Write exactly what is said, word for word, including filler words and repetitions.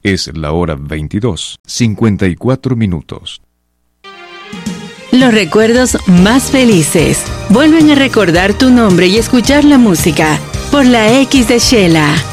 Es la hora veintidós, cincuenta y cuatro minutos. Los recuerdos más felices vuelven a recordar tu nombre y escuchar la música por la X de Shela.